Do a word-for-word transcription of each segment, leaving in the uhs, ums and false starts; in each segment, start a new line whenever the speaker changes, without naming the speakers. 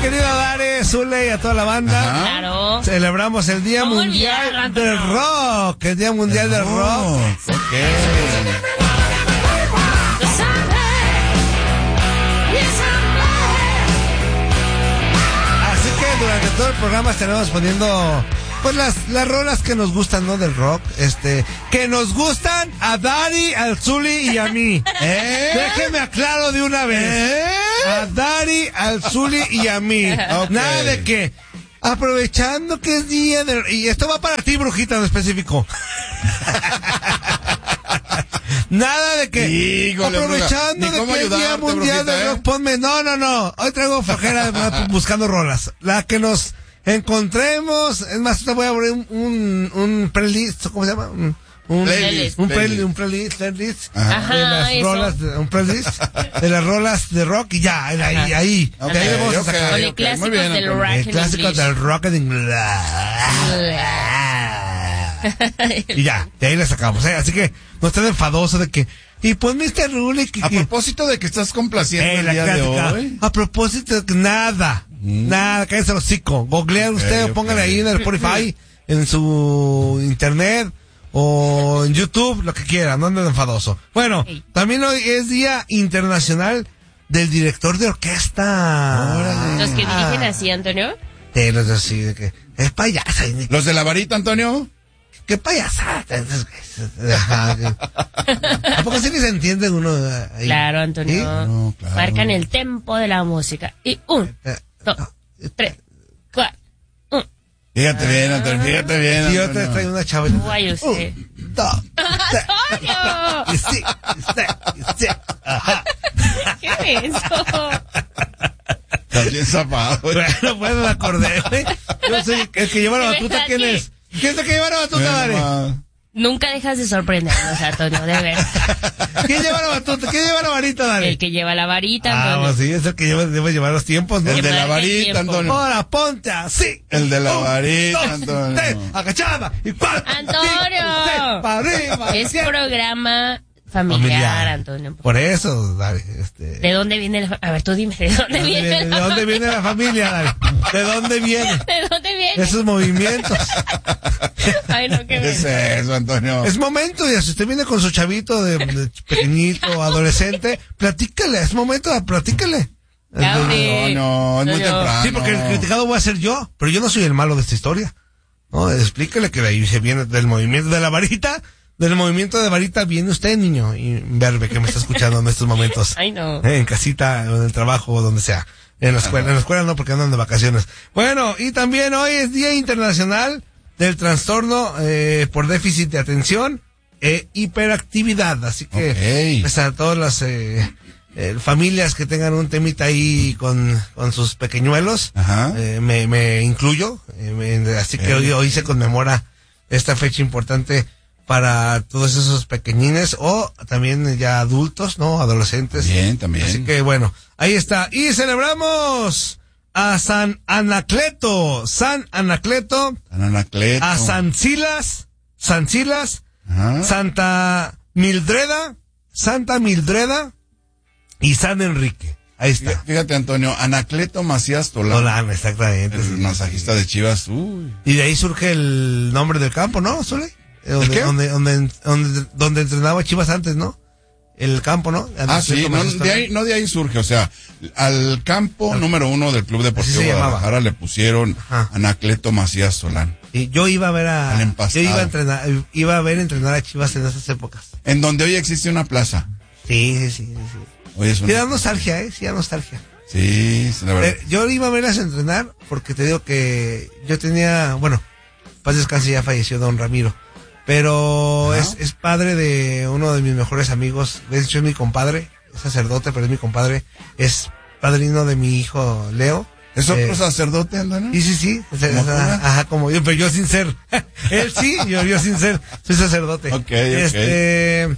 querido Dare, Zule y a toda la banda.
Ajá.
Claro.
Celebramos el Día
¿Cómo
Mundial
olvidar,
del
Antonio?
Rock. El Día Mundial del Rock.
Ok.
Así que durante todo el programa estaremos poniendo pues las, las rolas que nos gustan, ¿no? Del rock. Este, que nos gustan a Dari, al Zuli y a mí.
¿Eh?
Déjeme aclaro de una vez.
¿Eh?
A Dari, al Zuli y a mí.
Ok.
Nada de que, aprovechando que es día del... Y esto va para ti, brujita, en específico. Nada de que,
Híjole,
aprovechando
bruja. Ni
de
cómo
que es Día
ayudarte,
Mundial
brujita,
del
¿eh?
Rock, ponme... No, no, no. Hoy traigo flojera de- buscando rolas. La que nos encontremos. Es más, te voy a abrir un, un, un playlist, ¿cómo se llama? Un, un
Playlist,
Un
playlist.
playlist, un playlist, playlist
Ajá.
de las
Ajá, eso.
rolas, de, un playlist de las rolas de rock y ya, ahí, ahí, ahí.
Ok,
De ahí le vamos a
ok.
sacar.
Con el
ok,
clásico
muy bien,
del
Antonio.
rock
El
en
clásico
inglés.
del rock en inglés. Y ya, de ahí le sacamos, ¿eh? Así que no estén enfadosos de que... Y pues mister Rule que...
A
que-
propósito de que estás complaciendo
Eh,
el
la
día de
clásica.
hoy.
A propósito de que nada, nada, cállese el hocico. Googleen
Ok,
usted,
ok.
póngale ahí en el Spotify, en su internet o en YouTube, lo que quiera, no anden enfadoso. Bueno,
Ey.
también hoy es Día Internacional del Director de Orquesta.
Órale.
Los que dirigen así, Antonio.
Sí, los de así, de que es payasa. y-
¿Los de la varita, Antonio?
¿Qué payasada? Ajá. ¿A poco sí que se entiende uno ahí?
Claro, Antonio.
¿Sí?
No, claro.
Marcan el tempo de la música. Y un,
Eh,
dos, tres, cuatro. Un.
Fíjate bien, Antonio, fíjate bien.
Si yo
Antonio.
te traigo una chava.
Guay usted.
Un, dos,
¡Antonio!
y sí, y sí, y sí. Ajá.
¿Qué es eso?
Estás bien zapado. güey.
Bueno, bueno, me acordé, güey. Yo soy el que lleva la
De
batuta,
verdad
¿quién
que-
es? ¿Quién es el que lleva la batuta,
Ven
Dale?
nomás.
Nunca dejas de sorprendernos, Antonio, de verdad.
¿Quién lleva la batuta? ¿Quién lleva la varita, Dale?
El que lleva la varita,
Ah,
Antonio.
pues sí, es el que lleva, debe llevar los tiempos, ¿no?
El de la
marca el
varita,
tiempo.
Antonio.
Ahora, ponte así.
El de la
Un,
varita,
dos,
Antonio.
tres, agachada, y cuatro,
Antonio.
cinco, seis, para arriba.
Es
siete.
programa familiar, Antonio.
Por eso, Dale, este...
¿De dónde viene la... A ver, tú dime, ¿de dónde
¿De dónde
viene
viene,
la...
de dónde viene la familia, Dale? ¿De dónde viene?
¿De dónde viene?
Esos movimientos.
Ay, no, qué
¿Qué es
vergüenza.
eso, Antonio?
Es momento, ya si usted viene con su chavito de, de pequeñito, adolescente, platícale, es momento de platícale.
Ya, hombre.
No, no, es muy
No, no.
temprano.
Sí, porque el criticado voy a ser yo, pero yo no soy el malo de esta historia. No, explíquele que de ahí se viene del movimiento de la varita, del movimiento de varita viene usted, niño, y verbe que me está escuchando en estos momentos.
Ay, no.
Eh, en casita, o en el trabajo, o donde sea. En la escuela, en la escuela no, porque andan de vacaciones. Bueno, y también hoy es Día Internacional del Trastorno eh, por Déficit de Atención e Hiperactividad. Así que,
Ok.
pues a todas las eh, eh, familias que tengan un temita ahí con, con sus pequeñuelos,
Ajá.
eh, me, me incluyo. eh, me- así que
Ok.
hoy, hoy se conmemora esta fecha importante para todos esos pequeñines o también ya adultos, ¿no? Adolescentes.
Bien, también.
Así que bueno, ahí está. Y celebramos a San Anacleto, San Anacleto,
San Anacleto.
a San Silas, San Silas,
Ajá.
Santa Mildreda, Santa Mildreda y San Enrique. Ahí está.
Fíjate, Antonio, Anacleto Macías Tolán.
Solán, exactamente.
El
sí.
masajista de Chivas. Uy.
Y de ahí surge el nombre del campo, ¿no, Sole? Eh, Donde,
qué?
donde, donde, donde, donde entrenaba Chivas antes, ¿no? El campo, ¿no?
Ah, sí, no
Macías
de, ahí, no de ahí surge, o sea, al campo número uno del Club Deportivo
Así se llamaba.
Guadalajara le pusieron
Ajá.
Anacleto Macías Solán,
Y yo iba a ver a,
Al
yo
empastado.
iba a entrenar, iba a ver entrenar a Chivas en esas épocas.
en donde hoy existe una plaza.
Sí, sí, sí, sí.
Hoy es
Sí
una-
da nostalgia, eh, sí da nostalgia.
Sí, sí, la verdad.
Eh, yo iba a verlas entrenar porque te digo que yo tenía, bueno, paz descanse, ya falleció don Ramiro, pero
Ajá.
es, es padre de uno de mis mejores amigos, de hecho es mi compadre, es sacerdote, pero es mi compadre, es padrino de mi hijo Leo.
¿Es otro
eh,
sacerdote, Antonio?
Sí, sí, sí. O sea,
¿Como
o sea,
cura?
ajá, como yo, pero yo sin ser. Él sí, yo, yo sin ser. Soy sacerdote.
Ok, ok.
Este,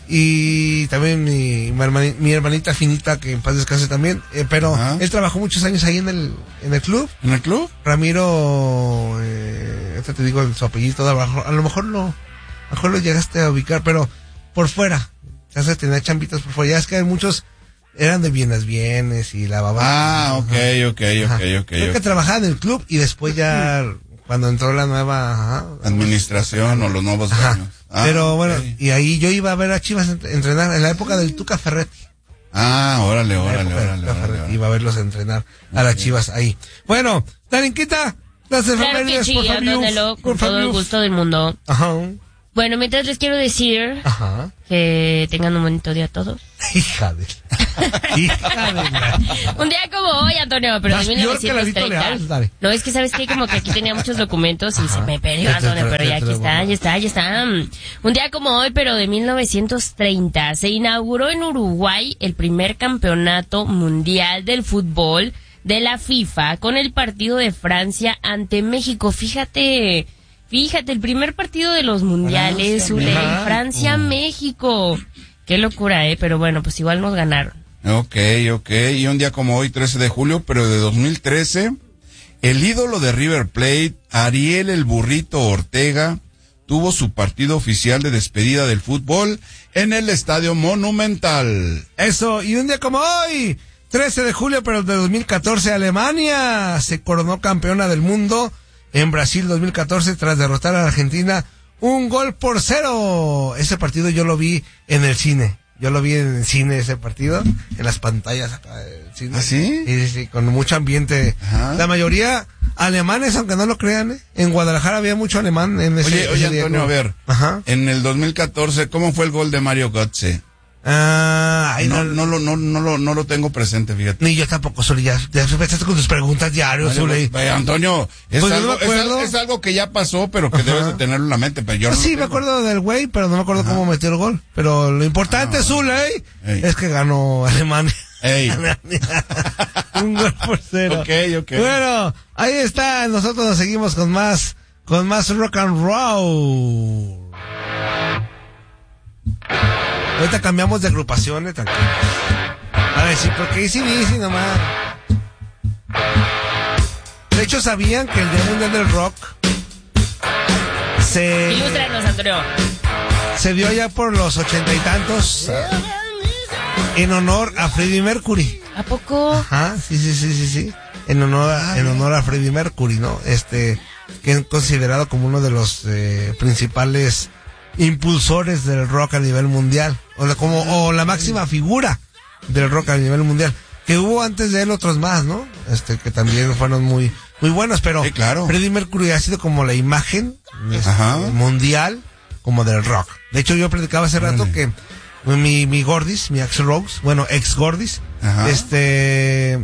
y también mi, mi, hermani- mi hermanita finita, que en paz descanse también. Eh, pero
Ajá.
él trabajó muchos años ahí en el, en el club.
¿En el club?
Ramiro, eh, ahorita te digo su apellido, a lo mejor, a lo mejor lo, a lo mejor lo llegaste a ubicar, pero por fuera. Ya se tenía chambitas por fuera. Ya es que hay muchos eran de bienes bienes y la babá.
Ah, ok, ok, ok, ok.
Creo
okay.
que trabajaba en el club y después ya, cuando entró la nueva ajá,
administración o los nuevos
ajá.
dueños. Ah,
Pero bueno,
okay.
y ahí yo iba a ver a Chivas entrenar en la época del Tuca Ferretti.
Ah, órale, órale,
época del
órale,
Tuca
órale,
Ferretti,
órale.
iba a verlos entrenar a las Chivas ahí. Bueno, Darinquita, las
Claro que
efemérides,
sí,
por favor.
Antonello, con todo el gusto del mundo.
Ajá.
Bueno, mientras les quiero decir
Ajá.
que tengan un bonito día todos.
Hija de... Hija de... la-
Un día como hoy, Antonio, pero
Más
de
peor que la Lito
mil novecientos treinta.
Leal, dale.
No, es que sabes que como que aquí tenía muchos documentos y
Ajá.
se me perdió,
Te- te-
Antonio,
te-
pero
te-
ya aquí
te-
está, ya está, ya está. Un día como hoy, pero de mil novecientos treinta, se inauguró en Uruguay el primer campeonato mundial del fútbol de la FIFA con el partido de Francia ante México. Fíjate, fíjate, el primer partido de los mundiales,
Francia,
Zule,
México.
Francia-México. Qué locura, eh, pero bueno, pues igual nos ganaron.
Ok, ok. Y un día como hoy, trece de julio, pero de dos mil trece, el ídolo de River Plate, Ariel el Burrito Ortega, tuvo su partido oficial de despedida del fútbol en el Estadio Monumental.
Eso, y un día como hoy, trece de julio, pero de dos mil catorce, Alemania se coronó campeona del mundo en Brasil dos mil catorce tras derrotar a la Argentina un gol por cero. Ese partido yo lo vi en el cine. Yo lo vi en el cine, ese partido, en las pantallas acá del cine.
¿Ah, sí?
Sí, sí, sí, con mucho ambiente.
Ajá.
La mayoría alemanes, aunque no lo crean, ¿eh? En Guadalajara había mucho alemán en ese
Oye, oye,
ese día,
Antonio,
¿no?
a ver,
Ajá.
en el dos mil catorce, ¿cómo fue el gol de Mario Götze?
Ah, ay,
No,
no,
no, lo, no, no, lo, no lo tengo presente, fíjate.
Ni yo tampoco, Zuli, ya, ya empezaste con tus preguntas diarios, Zuli.
Vaya, Antonio, es,
Pues yo
algo,
no me acuerdo.
es, es algo que ya pasó, pero que
Ajá.
debes de tenerlo en la mente. Pero yo
Pues
no
sí,
lo
me
tengo.
acuerdo del güey, pero no me acuerdo cómo metió el gol. Pero lo importante,
Ah,
Zuli,
ey.
es que ganó Alemania.
Ey.
Un gol por cero.
Ok, ok.
Bueno, ahí está. Nosotros nos seguimos con más, con más rock and roll. Ahorita cambiamos de agrupaciones, tranquilos. A ver, sí, porque easy easy nomás. De hecho, ¿sabían que el Día Mundial del Rock se,
Ilústranos, Antonio.
se dio allá por los ochenta y tantos en honor a Freddie Mercury?
¿A poco?
Ajá, sí, sí, sí, sí, sí. En honor a, en honor a Freddie Mercury, ¿no? Este, que es considerado como uno de los eh, principales impulsores del rock a nivel mundial. O la, como, o la máxima figura del rock a nivel mundial. Que hubo antes de él otros más, ¿no? Este, que también fueron muy, muy buenos, pero
Sí, claro.
Freddie Mercury ha sido como la imagen este,
Ajá.
mundial como del rock. De hecho, yo predicaba hace rato
Órale.
que mi, mi Gordis, mi Axl Rose, bueno, ex Gordis,
Ajá.
este,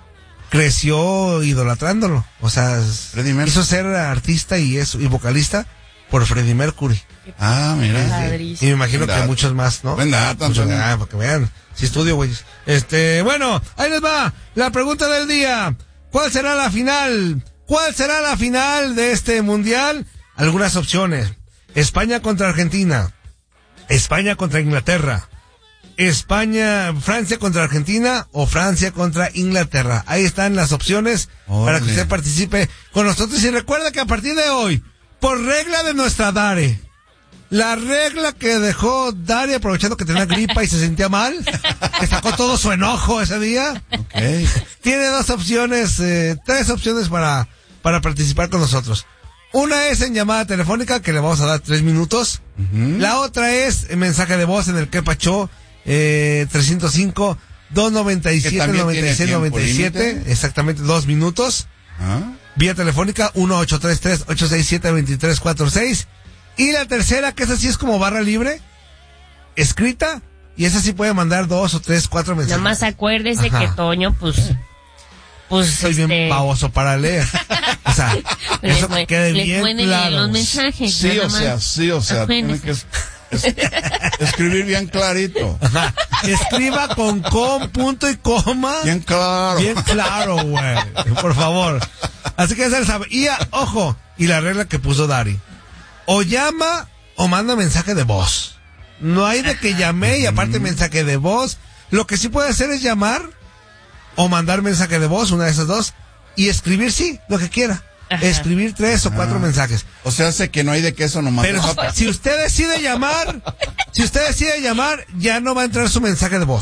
creció idolatrándolo. O sea,
Freddie Mercury.
quiso ser artista y es, y vocalista por Freddie Mercury.
Ah, mira.
Padrísimo.
Y me imagino
Buen
que
dato.
muchos más, ¿no?
Buen dato,
Muchos,
Antonio.
ah, para que vean. Si estudio, güey. Este, bueno, ahí les va la pregunta del día. ¿Cuál será la final? ¿Cuál será la final de este mundial? Algunas opciones. España contra Argentina. España contra Inglaterra. España, Francia contra Argentina o Francia contra Inglaterra. Ahí están las opciones para que
Órale.
usted participe con nosotros. Y recuerda que a partir de hoy, por regla de nuestra Dare, la regla que dejó Dari aprovechando que tenía gripa y se sentía mal, que sacó todo su enojo ese día,
Ok.
tiene dos opciones, eh, tres opciones para, para participar con nosotros. Una es en llamada telefónica, que le vamos a dar tres minutos.
Ujú.
La otra es en mensaje de voz en el que Pacho, eh, trescientos cinco, doscientos noventa y siete,
también
noventa y seis,
tiene
noventa y
tiempo
siete,
límite.
exactamente dos minutos.
Ah.
Vía telefónica uno ocho tres tres, ocho seis siete, dos tres cuatro seis. Y la tercera, que esa sí es como barra libre, escrita, y esa sí puede mandar dos o tres, cuatro mensajes.
Nada más acuérdese
Ajá.
que Toño, pues, pues,
Soy
este,
bien baboso para leer. O sea,
les
eso
puede-
que quede
les
bien
puede leer
claro.
los mensajes.
Sí,
nada
o sea,
más.
sí, o sea, tiene
Acuérdese.
que es- es- escribir bien clarito.
Ajá. Escriba con com, punto y coma.
Bien claro.
Bien claro, güey. Por favor. Así que ya se sabe. Y ah, ojo, y la regla que puso Dari. O llama o manda mensaje de voz. No hay de que llamé y aparte mensaje de voz. Lo que sí puede hacer es llamar o mandar mensaje de voz, una de esas dos, y escribir sí, lo que quiera.
Ajá.
Escribir tres o cuatro
Ah.
mensajes.
O sea, sé que no hay de queso nomás.
Pero
de
si usted decide llamar, si usted decide llamar, ya no va a entrar su mensaje de voz.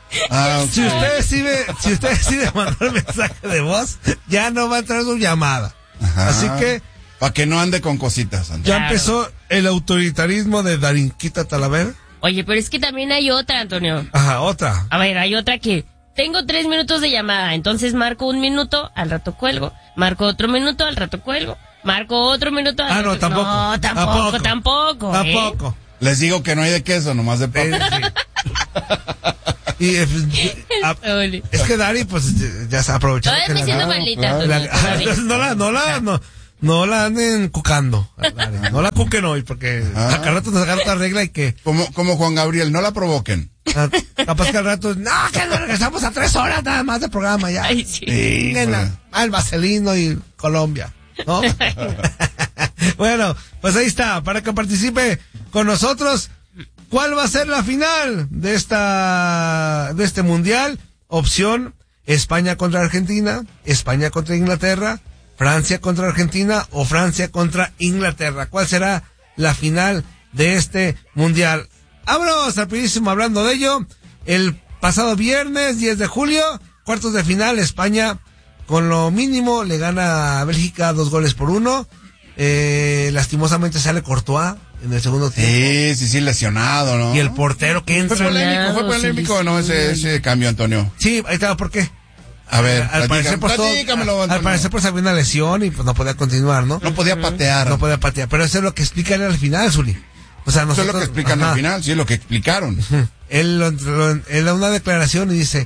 Ah, okay.
Si usted decide, si usted decide mandar mensaje de voz, ya no va a entrar su llamada. Ajá. Así que...
Para que no ande con cositas, Antonio.
Ya
Claro.
empezó el autoritarismo de Darinquita Talaver.
Oye, pero es que también hay otra, Antonio.
Ajá, otra.
A ver, hay otra que tengo tres minutos de llamada, entonces marco un minuto, al rato cuelgo, marco otro minuto, al rato cuelgo, marco otro minuto, al
Ah, no,
rato...
tampoco.
No, tampoco, tampoco. ¿eh?
Tampoco.
Les digo que no hay de queso, nomás de
Eh,
papa.
sí. Y, eh, a-
Ole.
es que Dari, pues, ya se aprovechó.
Todavía me siento malita,
claro.
Antonio, todavía.
no la, no la, no, no la anden cucando. a Dari. No la cuquen hoy, porque
Ajá.
acá al rato nos agarra otra regla y que,
Como, como Juan Gabriel, no la provoquen.
ah, capaz que al rato, no, que nos regresamos a tres horas nada más de programa ya.
Ay, sí.
Vengan a- al Vaselino y Colombia, ¿no? Bueno, pues ahí está, para que participe con nosotros. ¿Cuál va a ser la final de esta, de este mundial? Opción, España contra Argentina, España contra Inglaterra, Francia contra Argentina o Francia contra Inglaterra. ¿Cuál será la final de este mundial? Vámonos rapidísimo hablando de ello. El pasado viernes, diez de julio, cuartos de final, España con lo mínimo le gana a Bélgica dos goles por uno. Eh, lastimosamente sale Courtois en el segundo tiempo.
Sí, sí, sí, lesionado, ¿no?
Y el portero que
Fue
entra.
polémico, fue
Sí,
polémico,
sí,
¿no?
sí.
Ese, ese cambio, Antonio.
Sí, ahí está, ¿por qué?
A ver,
al parecer pues todo,
platícamelo,
al
Antonio.
parecer pues había una lesión y pues no podía continuar, ¿no?
No podía patear.
No podía patear, pero eso es lo que explican al final, Zuli. O sea,
Eso
nosotros,
es lo que explican
ajá.
al final, sí, es lo que explicaron.
Él, lo, lo, él da una declaración y dice,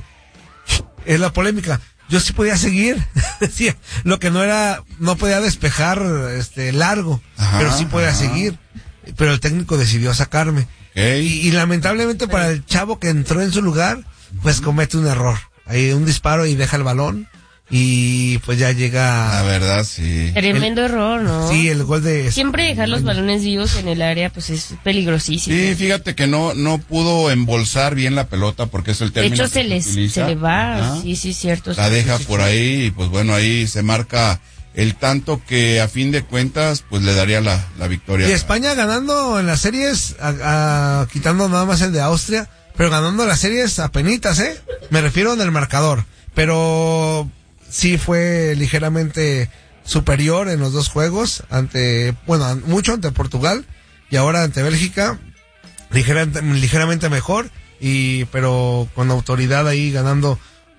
es la polémica, yo sí podía seguir, decía, lo que no era, no podía despejar este largo,
Ajá,
pero sí podía
ajá.
seguir, pero el técnico decidió sacarme.
Okay.
Y, y lamentablemente para el chavo que entró en su lugar, pues comete un error. Hay un disparo y deja el balón y pues ya llega...
La verdad, sí.
Tremendo error, ¿no?
Sí, el gol de...
Siempre dejar los balones vivos en el área, pues es peligrosísimo.
Sí, fíjate que no no pudo embolsar bien la pelota porque es el
De
término
hecho,
que
se les
utiliza.
se le va.
Ajá.
Sí, sí, cierto.
La
sí,
deja
sí,
por
sí.
ahí y pues bueno, ahí se marca el tanto que a fin de cuentas pues le daría la, la victoria.
Y España ganando en las series, a, a- quitando nada más el de Austria, pero ganando las series a penitas, ¿eh? Me refiero en el marcador. Pero sí fue ligeramente superior en los dos juegos, ante, bueno, mucho ante Portugal y ahora ante Bélgica, ligeramente, ligeramente mejor, y pero con autoridad ahí ganando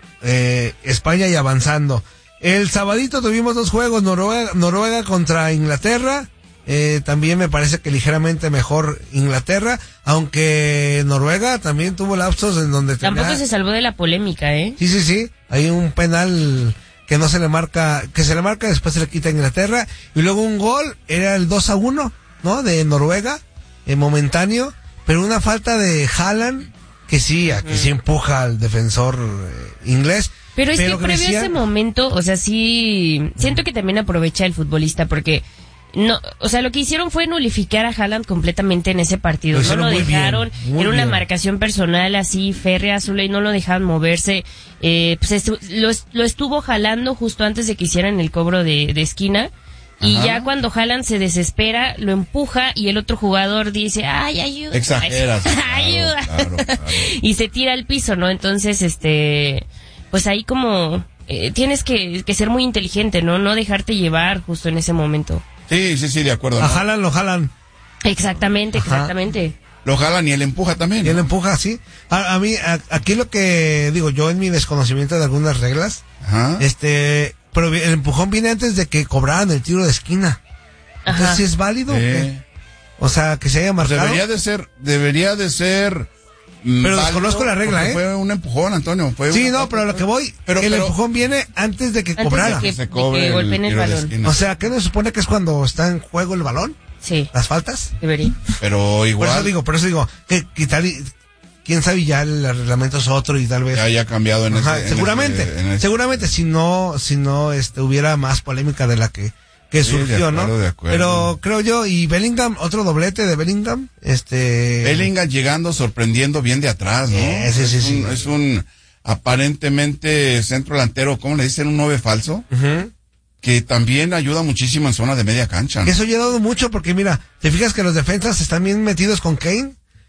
eh, España y avanzando. El sabadito tuvimos dos juegos, Noruega, Noruega contra Inglaterra. Eh, también me parece que ligeramente mejor Inglaterra, aunque Noruega también tuvo lapsos en donde tenía...
Tampoco se salvó de la polémica, ¿eh?
Sí, sí, sí, hay un penal que no se le marca, que se le marca, después se le quita a Inglaterra, y luego un gol, era el dos a uno, ¿no? De Noruega, eh, momentáneo, pero una falta de Haaland, que sí, a que sí empuja al defensor eh, inglés.
Pero es que
que
previo a
decía-
ese momento, o sea, sí, siento que también aprovecha el futbolista porque no, o sea, lo que hicieron fue nulificar a Haaland completamente en ese partido.
Lo
No
hicieron
lo
muy bien,
dejaron,
muy
era una
bien.
marcación personal así férrea, Zule, y no lo dejaban moverse. Eh, pues estu- lo, est- lo estuvo jalando justo antes de que hicieran el cobro de, de esquina. Y
Ajá.
ya cuando Haaland se desespera, lo empuja y el otro jugador dice, ay, ayuda.
Exageras,
ay,
claro,
ayuda.
claro, claro.
Y se tira al piso, ¿no? Entonces, este, pues ahí como eh, tienes que, que ser muy inteligente, ¿no? No dejarte llevar justo en ese momento.
Sí, sí, sí, de acuerdo.
A
¿no?
Haaland lo jalan,
Exactamente,
Ajá.
exactamente.
Lo jalan y él empuja también.
y él
¿no?
empuja, sí. A, a mí, a- aquí lo que digo, yo en mi desconocimiento de algunas reglas,
Ajá.
este, pero el empujón viene antes de que cobraran el tiro de esquina. Entonces,
Ajá.
¿sí es válido o qué?
Eh,
O sea, que se haya
pues
marcado.
debería de ser, debería de ser. mm,
Pero
válido,
desconozco la regla,
porque
¿eh?
Fue un empujón, Antonio. Fue
Sí,
una
no, pero a lo que voy,
Pero-
el
pero-
empujón viene antes de que
Antes de
cobrara.
que-
se cobre
que golpeen el
tiro de
balón.
esquina.
O sea, ¿qué no se supone que es cuando está en juego el balón?
Sí,
¿Las faltas?
debería.
Pero
Por
igual.
eso digo, por eso digo, que quitar y, quién sabe, ya el reglamento es otro y tal vez.
ya haya cambiado en
Ajá,
ese. en
seguramente,
ese- en ese-
seguramente si no, si no, este, hubiera más polémica de la que, que
Sí, de
surgió,
acuerdo,
¿no?
de acuerdo.
Pero creo yo, y Bellingham, otro doblete de Bellingham, este.
Bellingham llegando, sorprendiendo bien de atrás, ¿no?
Eh, sí, sí,
es,
sí.
Un, es un aparentemente centro delantero, ¿cómo le dicen? Un nueve falso,
Ujú.
que también ayuda muchísimo en zona de media cancha. ¿no?
Eso ha ayudado mucho porque mira, te fijas que los defensas están bien metidos con Kane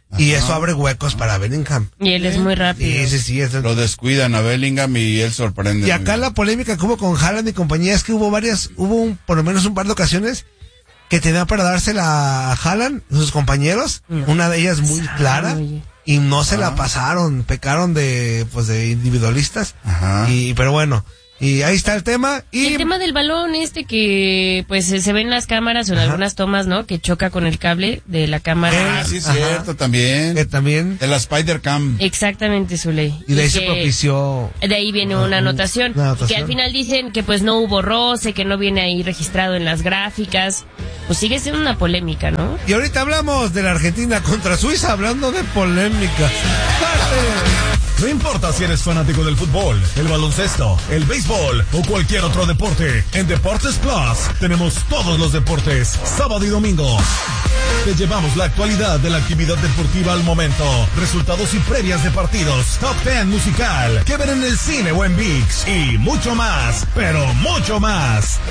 Ajá. Y eso abre huecos para Bellingham.
Y él es muy rápido.
Sí, sí, sí. Es...
Lo descuidan a Bellingham y él sorprende.
Y acá la polémica que hubo con Haaland y compañía es que hubo varias, hubo un, por lo menos un par de ocasiones que tenía para dársela a Haaland, sus compañeros, no. Una de ellas muy clara, Oye. y no se ah. la pasaron, pecaron de, pues de individualistas. Ajá. Y, pero bueno. Y ahí está el tema. Y
el tema del balón este que pues se ve en las cámaras o en Ajá. algunas tomas, ¿no? Que choca con el cable de la cámara.
Ah, sí, es cierto, también.
Que también.
De la Spider Cam.
Exactamente, Zuley.
Y de ahí se propició.
De ahí viene una anotación, una anotación. Que al final dicen que pues no hubo roce, que no viene ahí registrado en las gráficas. Pues sigue siendo una polémica, ¿no?
Y ahorita hablamos de la Argentina contra Suiza, hablando de polémicas.
No importa si eres fanático del fútbol, el baloncesto, el béisbol o cualquier otro deporte, en Deportes Plus tenemos todos los deportes, sábado y domingo. Te llevamos la actualidad de la actividad deportiva al momento, resultados y previas de partidos, top diez musical, que ver en el cine o en ViX y mucho más, pero mucho más.